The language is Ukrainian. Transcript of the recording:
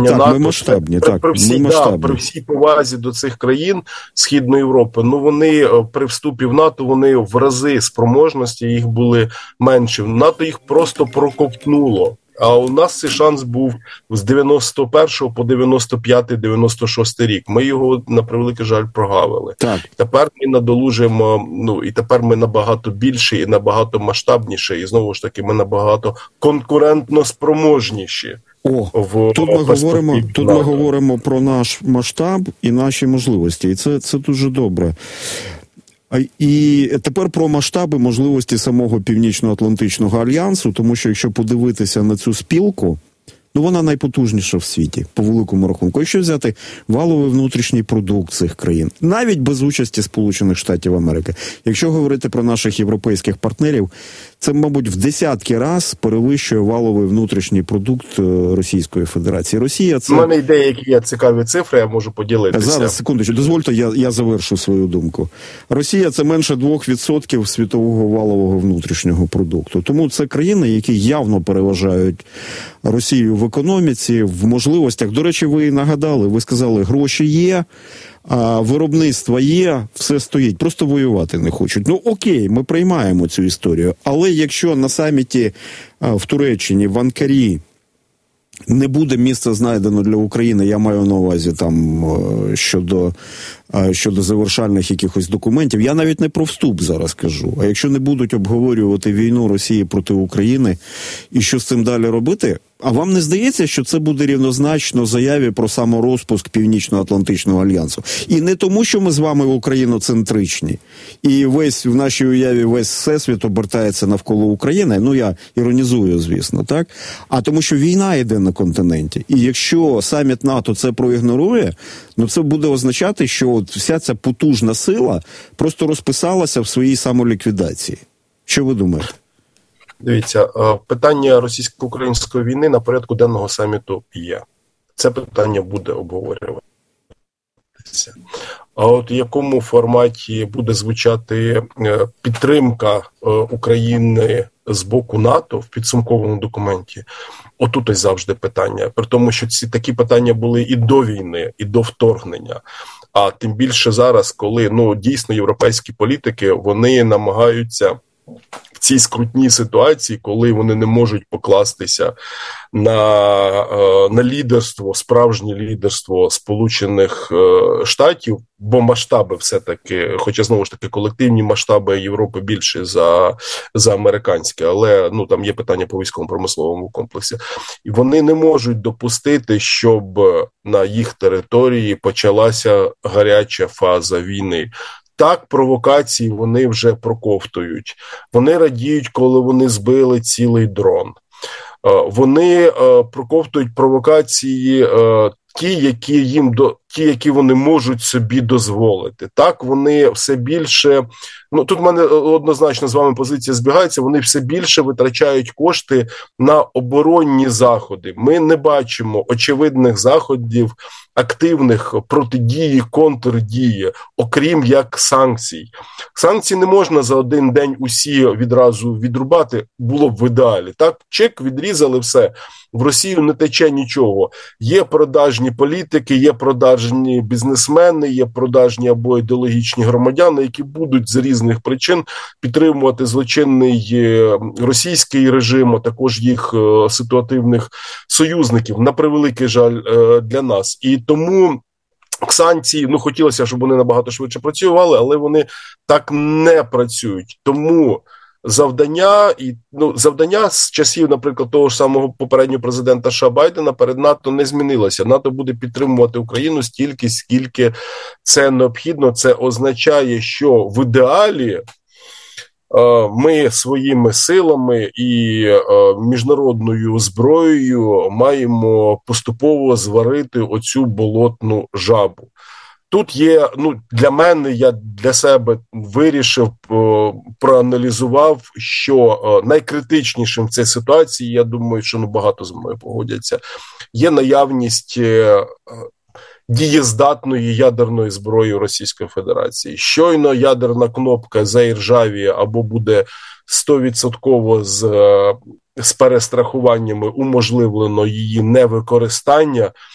НАТО. Ми масштабні, при всій повазі до цих країн Східної Європи, ну вони при вступі в НАТО, вони в рази спроможності їх були менші. НАТО їх просто проковтнуло. А у нас цей шанс був з 91 по 95-96 рік. Ми його, на превеликий жаль, прогавили. Так. Тепер ми надолужимо, і тепер ми набагато більші і набагато масштабніші, і знову ж таки ми набагато конкурентно спроможніші. Тут ми говоримо про наш масштаб і наші можливості, і це дуже добре. І тепер про масштаби можливості самого Північно-Атлантичного альянсу, тому що якщо подивитися на цю спілку, вона найпотужніша в світі, по великому рахунку. Якщо взяти валовий внутрішній продукт цих країн, навіть без участі Сполучених Штатів Америки, якщо говорити про наших європейських партнерів, це, мабуть, в десятки раз перевищує валовий внутрішній продукт Російської Федерації. Росія це... У мене деякі є цікаві цифри, я можу поділитися. Зараз, секундочку, дозвольте, я завершу свою думку. Росія – це менше 2% світового валового внутрішнього продукту. Тому це країни, які явно переважають Росію в економіці, в можливостях. До речі, ви нагадали, ви сказали, гроші є, виробництво є, все стоїть, просто воювати не хочуть. Окей, ми приймаємо цю історію, але якщо на саміті в Туреччині, в Анкарі, не буде місця знайдено для України, я маю на увазі там щодо завершальних якихось документів, я навіть не про вступ зараз кажу, а якщо не будуть обговорювати війну Росії проти України і що з цим далі робити, а вам не здається, що це буде рівнозначно заяві про саморозпуск Північно-Атлантичного альянсу? І не тому, що ми з вами україноцентричні, і в нашій уяві весь всесвіт обертається навколо України, я іронізую, звісно, так? А тому, що війна йде на континенті. І якщо саміт НАТО це проігнорує, це буде означати, що вся ця потужна сила просто розписалася в своїй самоліквідації. Що ви думаєте? Дивіться, питання російсько-української війни на порядку денного саміту є. Це питання буде обговорюватися. А от в якому форматі буде звучати підтримка України з боку НАТО в підсумковому документі, отут ось завжди питання. При тому, що такі питання були і до війни, і до вторгнення. А тим більше зараз, коли дійсно європейські політики, вони намагаються в цій скрутній ситуації, коли вони не можуть покластися на лідерство, справжнє лідерство Сполучених Штатів, бо масштаби все-таки, хоча знову ж таки колективні масштаби Європи більше за американські, але там є питання по військово-промисловому комплексі. І вони не можуть допустити, щоб на їх території почалася гаряча фаза війни. Так, провокації вони вже проковтують. Вони радіють, коли вони збили цілий дрон. Вони проковтують провокації ті, які вони можуть собі дозволити. Так, вони все більше, тут в мене однозначно з вами позиція збігається, вони все більше витрачають кошти на оборонні заходи. Ми не бачимо очевидних заходів активних протидії, контрдії, окрім як санкцій. Санкції не можна за один день усі відразу відрубати, було б в ідеалі. Так, чек, відрізали все. В Росію не тече нічого. Є продажні політики, є продажні бізнесмени, є продажні або ідеологічні громадяни, які будуть з різних причин підтримувати злочинний російський режим, а також їх ситуативних союзників, на превеликий жаль для нас. І тому санкції, хотілося, щоб вони набагато швидше працювали, але вони так не працюють. Тому завдання з часів, наприклад, того ж самого попереднього президента США Байдена перед НАТО не змінилося. НАТО буде підтримувати Україну стільки, скільки це необхідно. Це означає, що в ідеалі ми своїми силами і міжнародною зброєю маємо поступово зварити оцю болотну жабу. Тут є, для мене, я для себе вирішив, проаналізував, що найкритичнішим в цій ситуації, я думаю, що багато з мною погодяться, є наявність дієздатної ядерної зброї Російської Федерації. Щойно ядерна кнопка заіржавіє або буде 100% з перестрахуваннями уможливлено її невикористання,